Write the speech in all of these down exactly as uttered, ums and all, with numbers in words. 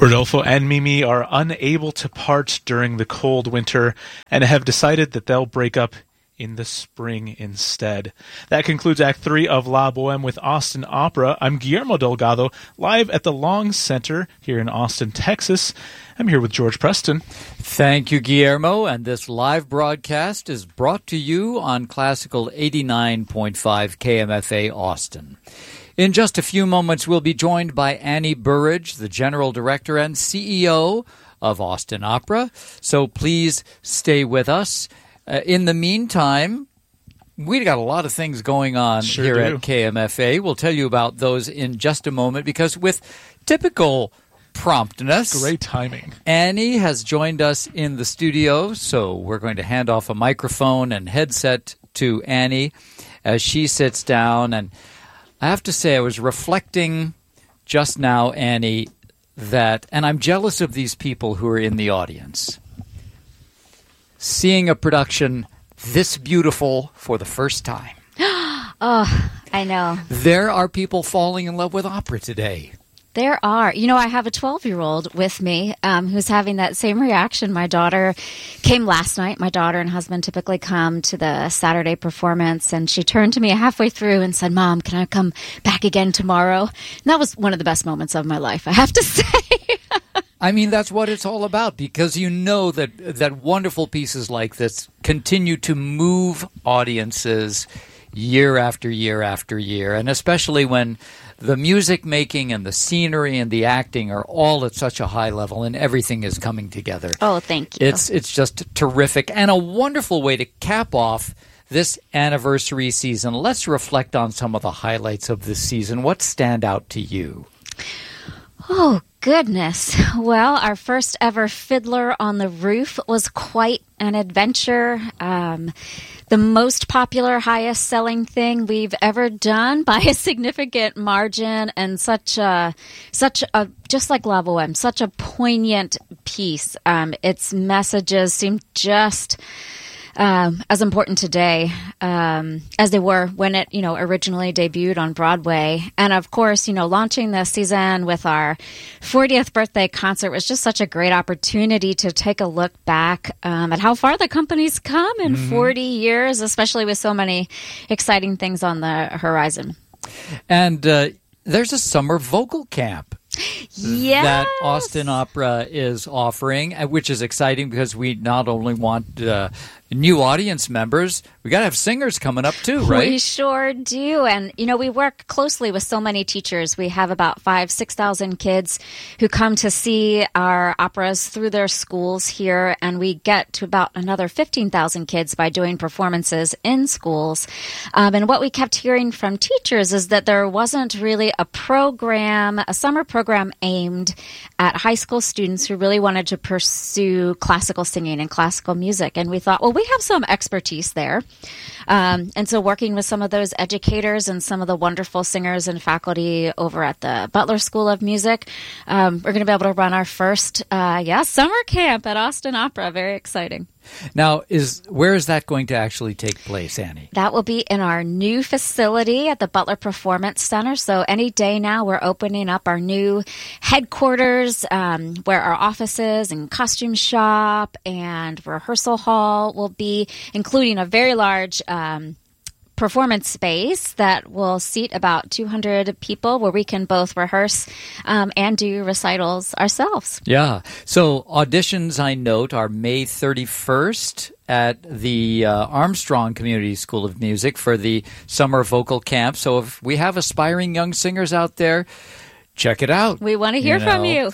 Rodolfo and Mimi are unable to part during the cold winter and have decided that they'll break up in the spring instead. That concludes Act three of La Boheme with Austin Opera. I'm Guillermo Delgado, live at the Long Center here in Austin, Texas. I'm here with George Preston. Thank you, Guillermo. And this live broadcast is brought to you on Classical eighty-nine point five K M F A Austin. In just a few moments, we'll be joined by Annie Burridge, the General Director and C E O of Austin Opera. So please stay with us. Uh, in the meantime, we got a lot of things going on sure here do. at K M F A. We'll tell you about those in just a moment because with typical promptness, great timing, Annie has joined us in the studio, so we're going to hand off a microphone and headset to Annie as she sits down. And I have to say, I was reflecting just now, Annie, that, and I'm jealous of these people who are in the audience, seeing a production this beautiful for the first time. Oh, I know. There are people falling in love with opera today. There are. You know, I have a twelve-year-old with me um, who's having that same reaction. My daughter came last night. My daughter and husband typically come to the Saturday performance, and she turned to me halfway through and said, "Mom, can I come back again tomorrow?" And that was one of the best moments of my life, I have to say. I mean, that's what it's all about, because you know that that wonderful pieces like this continue to move audiences year after year after year, and especially when the music making and the scenery and the acting are all at such a high level and everything is coming together. Oh, thank you. It's it's just terrific and a wonderful way to cap off this anniversary season. Let's reflect on some of the highlights of this season. What stand out to you? Oh, goodness. Well, our first ever Fiddler on the Roof was quite an adventure. Um, the most popular, highest selling thing we've ever done by a significant margin, and such a, such a, just like La Boheme, such a poignant piece. Um, its messages seem just Um, as important today um, as they were when it, you know, originally debuted on Broadway. And of course, you know, launching this season with our fortieth birthday concert was just such a great opportunity to take a look back um, at how far the company's come in mm-hmm. forty years, especially with so many exciting things on the horizon. And uh, there's a summer vocal camp. Yes. That Austin Opera is offering, which is exciting because we not only want uh, new audience members, we got to have singers coming up too, right? We sure do. And, you know, we work closely with so many teachers. We have about five, six thousand kids who come to see our operas through their schools here. And we get to about another fifteen thousand kids by doing performances in schools. Um, and what we kept hearing from teachers is that there wasn't really a program, a summer program, program aimed at high school students who really wanted to pursue classical singing and classical music. And we thought, well, we have some expertise there. Um, and so working with some of those educators and some of the wonderful singers and faculty over at the Butler School of Music, um, we're going to be able to run our first, uh, yeah, summer camp at Austin Opera. Very exciting. Now, is where is that going to actually take place, Annie? That will be in our new facility at the Butler Performance Center. So any day now, we're opening up our new headquarters um, where our offices and costume shop and rehearsal hall will be, including a very large um performance space that will seat about two hundred people where we can both rehearse um, and do recitals ourselves. Yeah. So auditions, I note, are May thirty-first at the uh, Armstrong Community School of Music for the summer vocal camp. So if we have aspiring young singers out there, check it out. We want to hear you from know. you.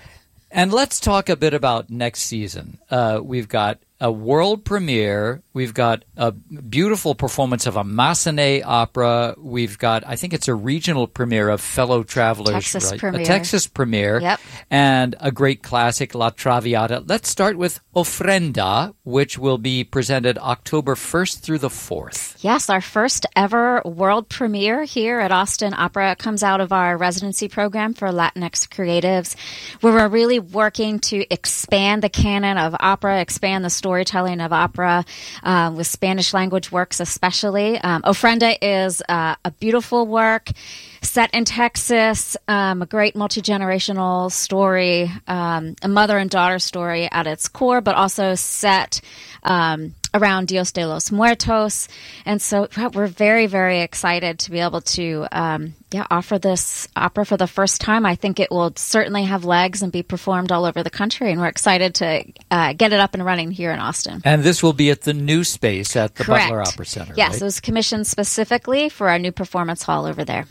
And let's talk a bit about next season. Uh, we've got a world premiere. We've got a beautiful performance of a Massenet opera. We've got, I think it's a regional premiere of Fellow Travelers. Texas right? premiere. A Texas premiere. Yep. And a great classic, La Traviata. Let's start with Ofrenda, which will be presented October first through the fourth. Yes, our first ever world premiere here at Austin Opera. It comes out of our residency program for Latinx creatives, where we're really working to expand the canon of opera, expand the storytelling of opera uh, with Spanish language works especially. Um, Ofrenda is uh, a beautiful work set in Texas, um, a great multi-generational story, um, a mother and daughter story at its core, but also set um, around Dios de los Muertos. And so we're very, very excited to be able to um, yeah, offer this opera for the first time. I think it will certainly have legs and be performed all over the country, and we're excited to uh, get it up and running here in Austin. And this will be at the new space at the Correct. Butler Opera Center, Yes, right? it was commissioned specifically for our new performance hall over there.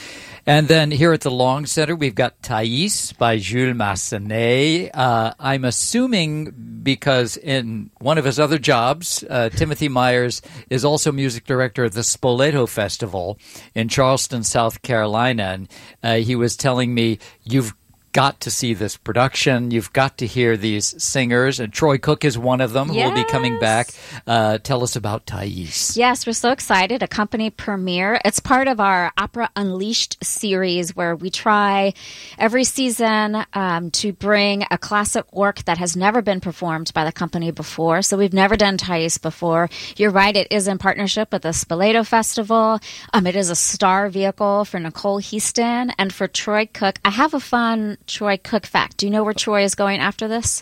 And then here at the Long Center, we've got Thais by Jules Massenet. Uh, I'm assuming because in one of his other jobs, uh, Timothy Myers is also music director at the Spoleto Festival in Charleston, South Carolina. And uh, he was telling me, you've got to see this production. You've got to hear these singers. And Troy Cook is one of them who yes. will be coming back. Uh, tell us about Thais. Yes, we're so excited. A company premiere. It's part of our Opera Unleashed series where we try every season um, to bring a classic work that has never been performed by the company before. So we've never done Thais before. You're right, it is in partnership with the Spoleto Festival. Um, it is a star vehicle for Nicole Heaston and for Troy Cook. I have a fun Troy Cook fact. Do you know where Troy is going after this?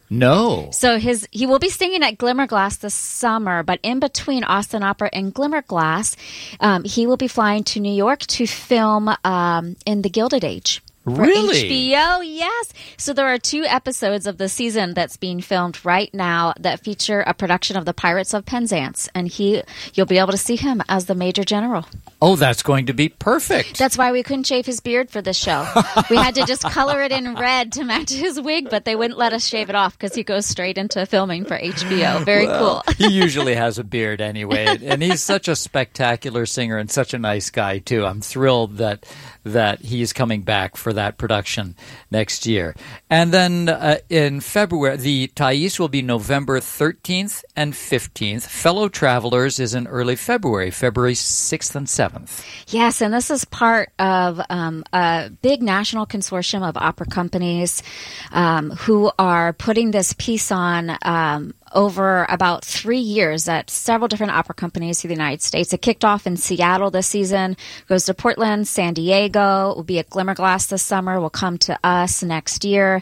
No. So his he will be singing at Glimmerglass this summer, but in between Austin Opera and Glimmerglass, um, he will be flying to New York to film um, in the Gilded Age. For Really? H B O, yes. So there are two episodes of the season that's being filmed right now that feature a production of the Pirates of Penzance, and he you'll be able to see him as the Major General. Oh, that's going to be perfect. That's why we couldn't shave his beard for this show. We had to just color it in red to match his wig, but they wouldn't let us shave it off because he goes straight into filming for H B O. Very well, cool. He usually has a beard anyway, and he's such a spectacular singer and such a nice guy too. I'm thrilled that that he's coming back for that production next year. And then uh, in February, the Thais will be November thirteenth and fifteenth. Fellow Travelers is in early February, February sixth and seventh. Yes, and this is part of um, a big national consortium of opera companies um, who are putting this piece on um, over about three years at several different opera companies through the United States. It kicked off in Seattle this season, goes to Portland, San Diego, will be at Glimmerglass this summer, will come to us next year.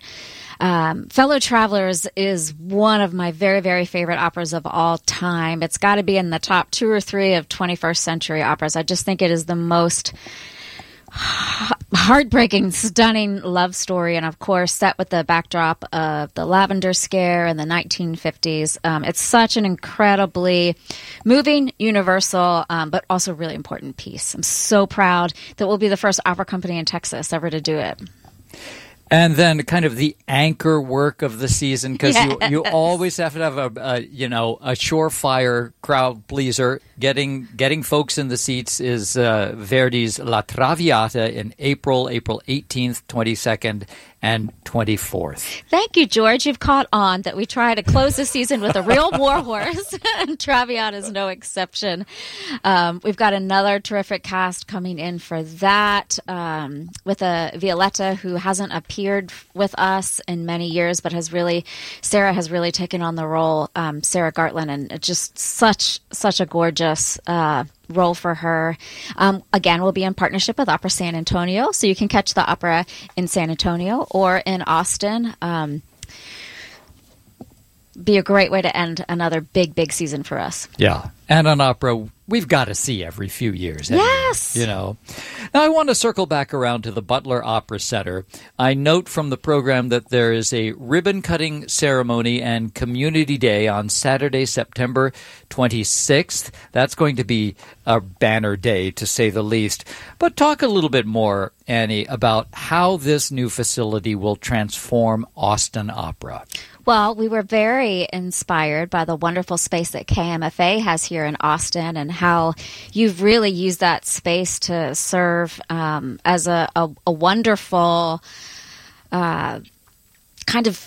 Um, Fellow Travelers is one of my very, very favorite operas of all time. It's got to be in the top two or three of twenty-first century operas. I just think it is the most heartbreaking, stunning love story, and of course set with the backdrop of the Lavender Scare in the nineteen fifties. Um, it's such an incredibly moving, universal, um, but also really important piece. I'm so proud that we'll be the first opera company in Texas ever to do it. And then kind of the anchor work of the season, because yes. you, you always have to have a, a you know a surefire crowd pleaser. Getting getting folks in the seats is uh, Verdi's La Traviata in April, April eighteenth, twenty-second, and twenty-fourth. Thank you, George. You've caught on that we try to close the season with a real warhorse, and Traviata is no exception. Um, we've got another terrific cast coming in for that, um, with a Violetta who hasn't appeared with us in many years, but has really, Sarah has really taken on the role, um, Sarah Gartland, and just such, such a gorgeous uh, role for her. Um, again, we'll be in partnership with Opera San Antonio, so you can catch the opera in San Antonio or in Austin. Um, be a great way to end another big, big season for us. Yeah, and an opera we've got to see every few years. Anyway, yes! You know. Now, I want to circle back around to the Butler Opera Center. I note from the program that there is a ribbon-cutting ceremony and community day on Saturday, September twenty-sixth. That's going to be a banner day, to say the least. But talk a little bit more, Annie, about how this new facility will transform Austin Opera. Well, we were very inspired by the wonderful space that K M F A has here in Austin, and how you've really used that space to serve um, as a, a, a wonderful uh, kind of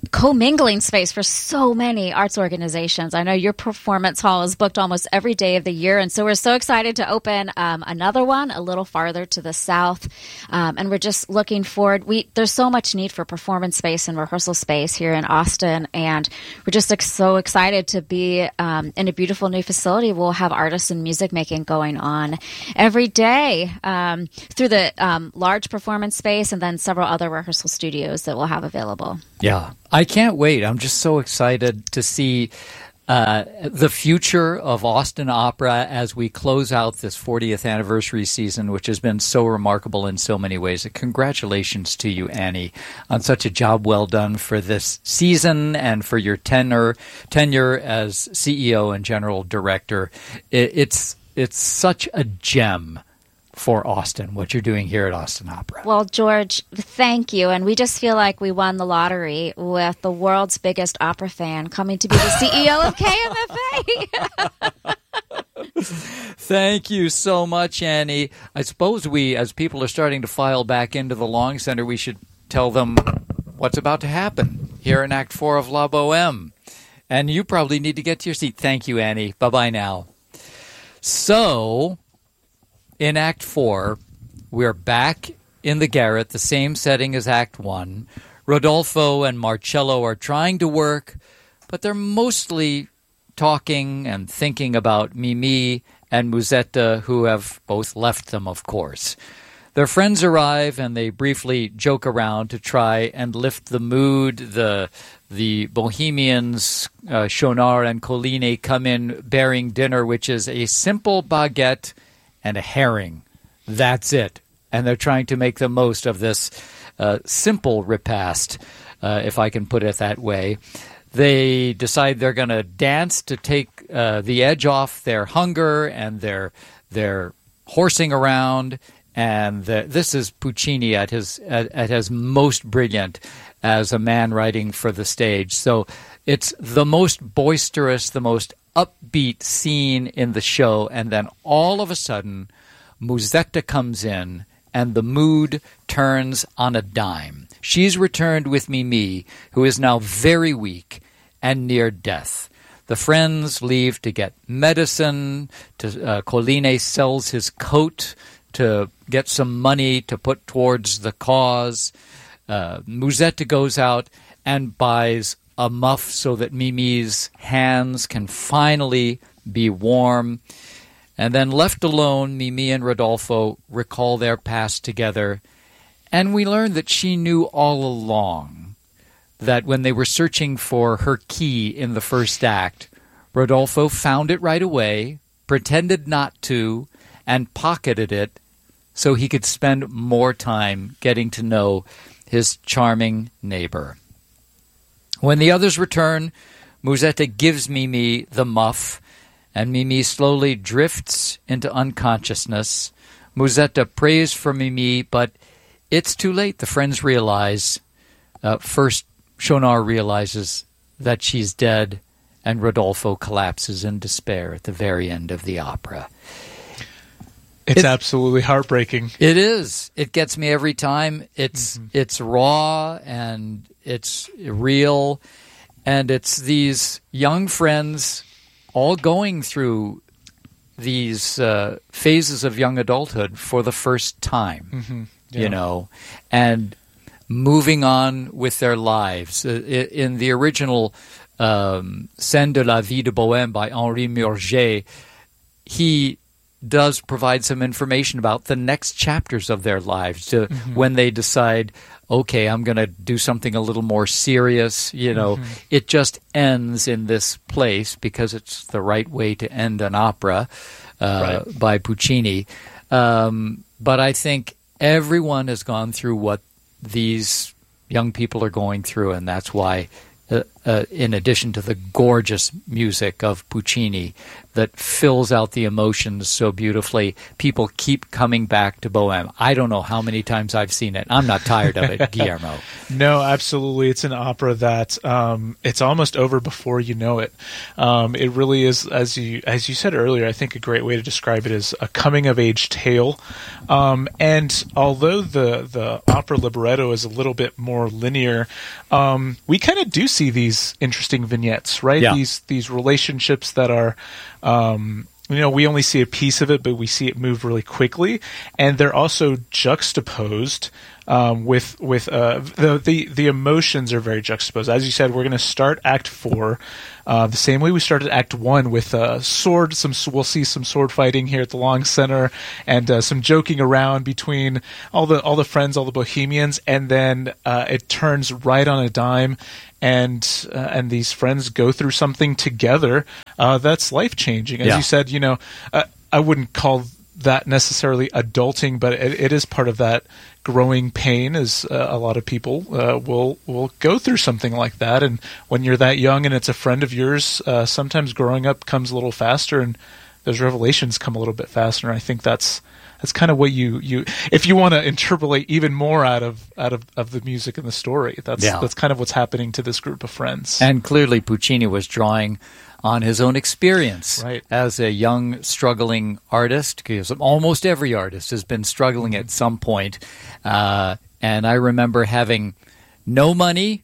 commingling space for so many arts organizations. I know your performance hall is booked almost every day of the year, and so we're so excited to open um, another one a little farther to the south. Um, and we're just looking forward. We there's so much need for performance space and rehearsal space here in Austin, and we're just ex- so excited to be um, in a beautiful new facility. We'll have artists and music making going on every day um, through the um, large performance space, and then several other rehearsal studios that we'll have available. Yeah, I can't wait. I'm just so excited to see uh, the future of Austin Opera as we close out this fortieth anniversary season, which has been so remarkable in so many ways. Congratulations to you, Annie, on such a job well done for this season and for your tenure tenure as C E O and General Director. It, it's it's such a gem for Austin, what you're doing here at Austin Opera. Well, George, thank you. And we just feel like we won the lottery with the world's biggest opera fan coming to be the C E O of K M F A. Thank you so much, Annie. I suppose we, as people are starting to file back into the Long Center, we should tell them what's about to happen here in Act Four of La Boheme. And you probably need to get to your seat. Thank you, Annie. Bye-bye now. So, in Act Four, we're back in the garret, the same setting as Act One. Rodolfo and Marcello are trying to work, but they're mostly talking and thinking about Mimi and Musetta, who have both left them, of course. Their friends arrive, and they briefly joke around to try and lift the mood. The the Bohemians, uh, Schaunard and Colline, come in bearing dinner, which is a simple baguette and a herring. That's it. And they're trying to make the most of this uh, simple repast, uh, if I can put it that way. They decide they're going to dance to take uh, the edge off their hunger and their their horsing around. And the, this is Puccini at his at, at his most brilliant as a man writing for the stage. So it's the most boisterous, the most upbeat scene in the show, and then all of a sudden, Musetta comes in, and the mood turns on a dime. She's returned with Mimi, who is now very weak and near death. The friends leave to get medicine. To, uh, Colline sells his coat to get some money to put towards the cause. Uh, Musetta goes out and buys a muff so that Mimi's hands can finally be warm. And then left alone, Mimi and Rodolfo recall their past together. And we learn that she knew all along that when they were searching for her key in the first act, Rodolfo found it right away, pretended not to, and pocketed it so he could spend more time getting to know his charming neighbor. When the others return, Musetta gives Mimi the muff, and Mimi slowly drifts into unconsciousness. Musetta prays for Mimi, but it's too late. The friends realize. Uh, first, Schaunard realizes that she's dead, and Rodolfo collapses in despair at the very end of the opera. It's it, absolutely heartbreaking. It is. It gets me every time. It's mm-hmm. it's raw and it's real, and it's these young friends all going through these uh, phases of young adulthood for the first time, mm-hmm. yeah. you know, and moving on with their lives. Uh, in the original um, Scènes de la vie de Bohème by Henri Murger, he does provide some information about the next chapters of their lives to mm-hmm. when they decide, okay, I'm going to do something a little more serious. You know, mm-hmm. it just ends in this place because it's the right way to end an opera uh, right. by Puccini. Um, but I think everyone has gone through what these young people are going through, and that's why uh, uh, in addition to the gorgeous music of Puccini that fills out the emotions so beautifully, people keep coming back to Bohème. I don't know how many times I've seen it. I'm not tired of it, Guillermo. No, absolutely. It's an opera that um, it's almost over before you know it. Um, it really is, as you as you said earlier, I think a great way to describe it is a coming-of-age tale. Um, and although the, the opera libretto is a little bit more linear, um, we kind of do see these interesting vignettes, right? Yeah. These these relationships that are... Um, you know, we only see a piece of it, but we see it move really quickly, and they're also juxtaposed um, with with uh, the, the the emotions are very juxtaposed. As you said, we're going to start Act Four uh, the same way we started Act One with uh, sword. Some we'll see some sword fighting here at the Long Center, and uh, some joking around between all the all the friends, all the Bohemians, and then uh, it turns right on a dime. And uh, and these friends go through something together uh, that's life changing. As Yeah. you said, you know, uh, I wouldn't call that necessarily adulting, but it, it is part of that growing pain. As uh, a lot of people uh, will will go through something like that, and when you're that young and it's a friend of yours, uh, sometimes growing up comes a little faster, and those revelations come a little bit faster. And I think that's. That's kind of what you, you if you want to interpolate even more out of out of, of the music and the story. That's Yeah. that's kind of what's happening to this group of friends. And clearly Puccini was drawing on his own experience Right. as a young, struggling artist, because almost every artist has been struggling at some point. Uh, and I remember having no money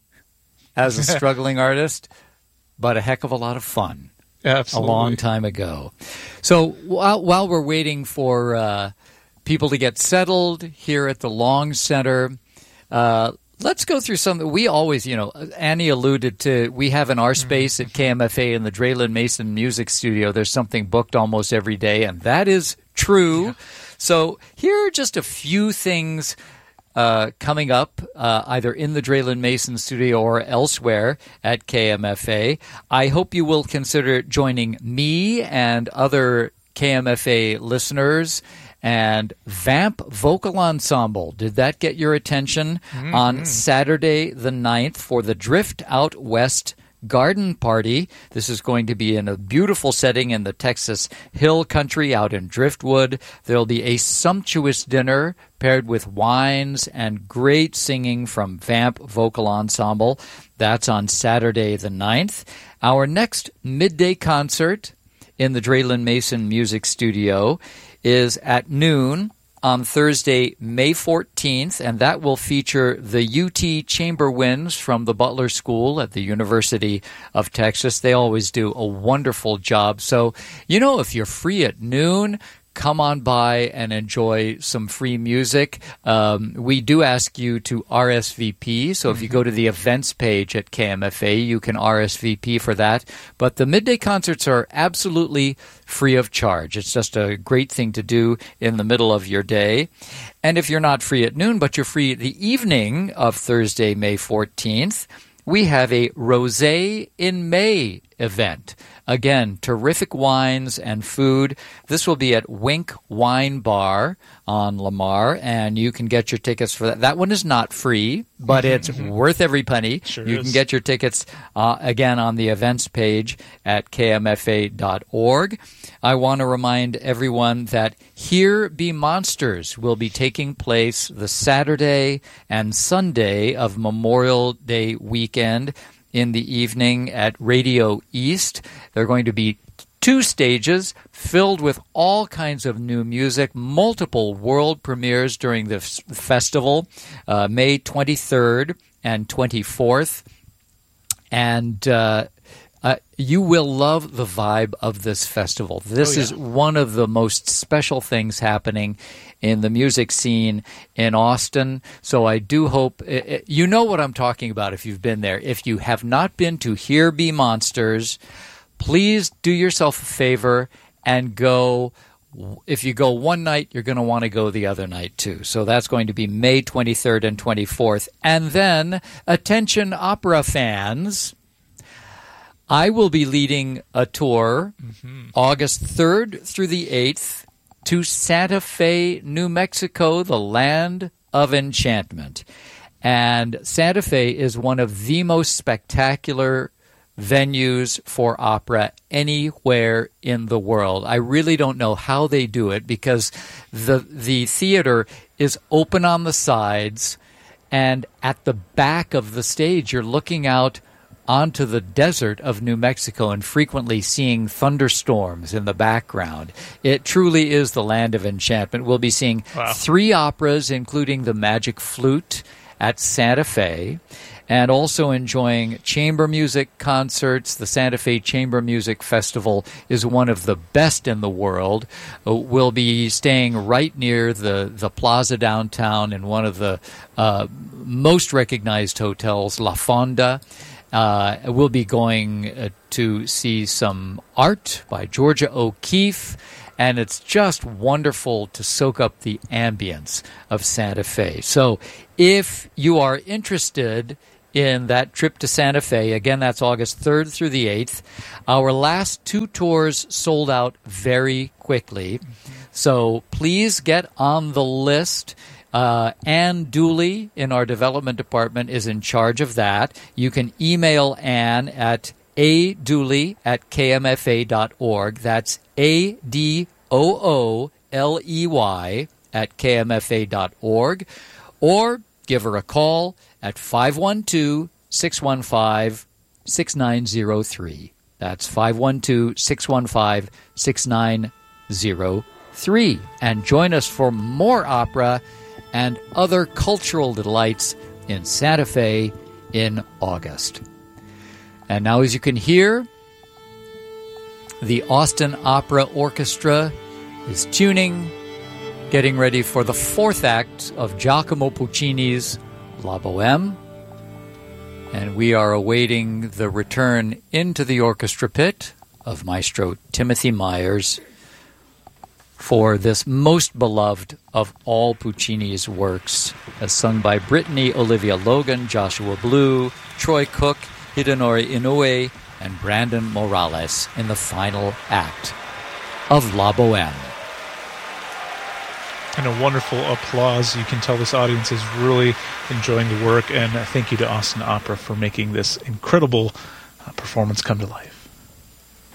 as a struggling artist, but a heck of a lot of fun. Absolutely. A long time ago. So while, while we're waiting for uh, people to get settled here at the Long Center, uh, let's go through some. We always, you know, Annie alluded to, we have in our space at K M F A in the Draylen Mason Music Studio, there's something booked almost every day, and that is true. Yeah. So here are just a few things Uh, coming up, uh, either in the Draylen Mason studio or elsewhere at K M F A. I hope you will consider joining me and other K M F A listeners and Vamp Vocal Ensemble. Did that get your attention? Mm-hmm. On Saturday the ninth for the Drift Out West Garden Party. This is going to be in a beautiful setting in the Texas Hill Country out in Driftwood. There'll be a sumptuous dinner paired with wines and great singing from Vamp Vocal Ensemble. That's on Saturday the ninth. Our next midday concert in the Draylen Mason Music Studio is at noon on Thursday, May fourteenth, and that will feature the U T Chamber Winds from the Butler School at the University of Texas. They always do a wonderful job. So, you know, if you're free at noon, come on by and enjoy some free music. Um, we do ask you to R S V P, so if you go to the events page at K M F A, you can R S V P for that. But the midday concerts are absolutely free of charge. It's just a great thing to do in the middle of your day. And if you're not free at noon, but you're free the evening of Thursday, May fourteenth, we have a Rosé in May event. Again, terrific wines and food. This will be at Wink Wine Bar on Lamar, and you can get your tickets for that. That one is not free, but it's worth every penny. Sure you is. can get your tickets, uh, again, on the events page at K M F A dot org. I want to remind everyone that Here Be Monsters will be taking place the Saturday and Sunday of Memorial Day weekend in the evening at Radio East. There are going to be two stages filled with all kinds of new music, multiple world premieres during the f- festival, uh, May twenty-third and twenty-fourth. And uh, uh, you will love the vibe of this festival. This Oh, yeah. is one of the most special things happening in the music scene in Austin. So I do hope, it, it, you know what I'm talking about if you've been there. If you have not been to Here Be Monsters, please do yourself a favor and go. If you go one night, you're going to want to go the other night too. So that's going to be May twenty-third and twenty-fourth. And then, attention opera fans, I will be leading a tour mm-hmm. August third through the eighth to Santa Fe, New Mexico, the land of enchantment. And Santa Fe is one of the most spectacular venues for opera anywhere in the world. I really don't know how they do it because the the theater is open on the sides, and at the back of the stage you're looking out onto the desert of New Mexico and frequently seeing thunderstorms in the background. It truly is the land of enchantment. We'll be seeing wow. three operas, including The Magic Flute at Santa Fe, and also enjoying chamber music concerts. The Santa Fe Chamber Music Festival is one of the best in the world. Uh, we'll be staying right near the, the plaza downtown in one of the uh, most recognized hotels, La Fonda. Uh, we'll be going uh, to see some art by Georgia O'Keeffe, and it's just wonderful to soak up the ambience of Santa Fe. So if you are interested in that trip to Santa Fe, again, that's August third through the eighth. Our last two tours sold out very quickly, so please get on the list. Uh, Anne Dooley in our development department is in charge of that. You can email Anne at a dooley at k m f a dot org. That's A D O O L E Y at k m f a dot org. Or give her a call at five one two, six one five, six nine zero three. That's five one two, six one five, six nine zero three. And join us for more opera and other cultural delights in Santa Fe in August. And now, as you can hear, the Austin Opera Orchestra is tuning, getting ready for the fourth act of Giacomo Puccini's La Bohème. And we are awaiting the return into the orchestra pit of Maestro Timothy Myers for this most beloved of all Puccini's works, as sung by Brittany Olivia Logan, Joshua Blue, Troy Cook, Hidenori Inoue, and Brandon Morales in the final act of La Bohème. And a wonderful applause. You can tell this audience is really enjoying the work, and thank you to Austin Opera for making this incredible uh, performance come to life.